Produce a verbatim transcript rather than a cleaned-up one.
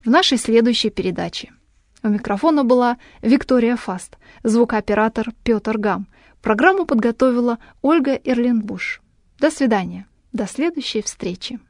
в нашей следующей передаче. У микрофона была Виктория Фаст, звукооператор Петр Гам. Программу подготовила Ольга Эрленбуш. До свидания. До следующей встречи.